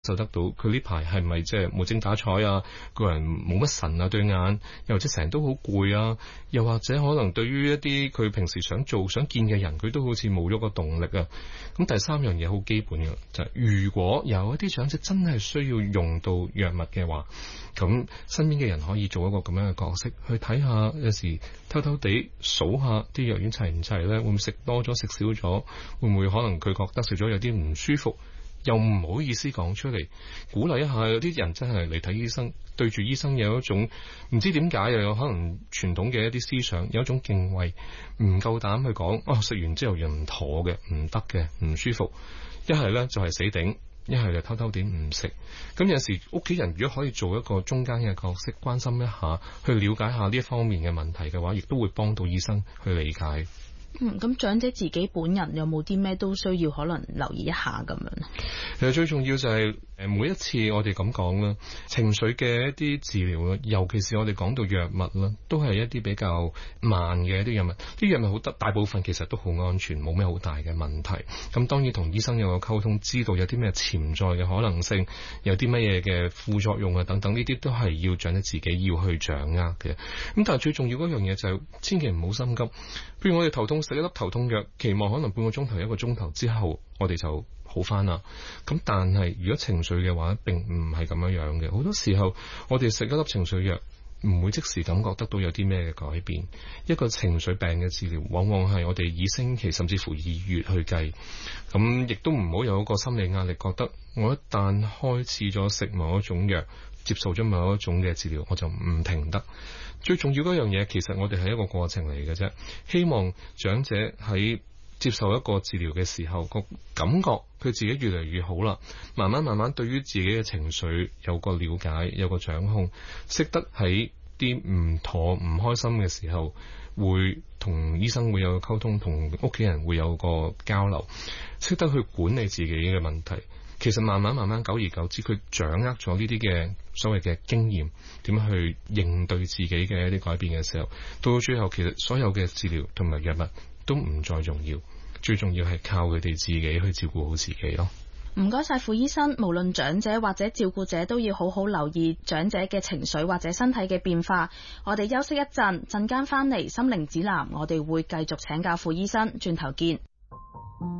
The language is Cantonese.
受得到佢呢排係咪即係無精打采啊，個人冇乜神啊對眼，又或者成日都好攰啊，又或者可能對於一啲佢平時想做想見嘅人，佢都好似冇咗個動力啊。咁第三樣嘢好基本嘅就係，如果有一啲長者真係需要用到藥物嘅話，咁身邊嘅人可以做一個咁樣嘅角色，去睇下有時偷偷地數下啲藥丸齊唔齊呢？會唔會食多咗食少咗？會唔會可能佢覺得食咗有啲唔舒服？又唔好意思講出嚟，鼓勵一下。有啲人真係嚟睇醫生，對住醫生有一種唔知點解，又有可能傳統嘅一啲思想，有一種敬畏，唔夠膽去講。食完之後又唔妥嘅，唔得嘅，唔舒服。一係呢就係死頂，一係就偷偷點唔食。咁有時屋企人如果可以做一個中間嘅角色，關心一下，去了解下呢一方面嘅問題嘅話，亦都會幫到醫生去理解。 咁長者自己本人有冇啲咩都需要可能留意一下咁樣？ 其實最重要就係每一次我哋咁講啦，情緒嘅一啲治療啦，尤其是我哋講到藥物啦，都係一啲比較慢嘅一啲藥物。啲藥物好得，大部分其實都好安全，冇咩好大嘅問題。咁當然同醫生有個溝通，知道有啲咩潛在嘅可能性，有啲乜嘢嘅副作用啊等等，呢啲都係要長者自己要去掌握嘅。咁但係最重要嗰樣嘢就係千祈唔好心急。譬如我哋頭痛食一粒頭痛藥，期望可能半個鐘頭一個鐘頭之後我哋就好翻啦。咁但係如果情緒嘅話並唔係咁樣樣嘅，好多時候我哋食一粒情緒藥唔會即時感覺得到有啲咩嘅改變。一個情緒病嘅治療往往係我哋以星期甚至乎以月去計。咁亦都唔好有一個心理壓力，覺得我一旦開始咗食某一種藥，接受咗某一種嘅治療，我就唔停得。最重要嗰樣嘢，其實我哋係一個過程嚟嘅啫。希望長者喺接受一個治療嘅時候，個感覺佢自己越嚟越好啦。慢慢對於自己嘅情緒有個了解，有個掌控，識得喺啲唔妥唔開心嘅時候，會同醫生會有個溝通，同屋企人會有個交流，識得去管理自己嘅問題。其實慢慢久而久之，佢掌握咗呢啲嘅所謂嘅經驗，點樣去應對自己嘅一啲改變嘅時候，到最後其實所有嘅治療同埋藥物都唔再重要，最重要係靠佢哋自己去照顧好自己咯。 唔該晒傅醫生，無論長者或者照顧者都要好好留意長者嘅情緒或者身體嘅變化。我哋休息一陣間翻嚟心靈指南，我哋會繼續請教傅醫生，轉頭見。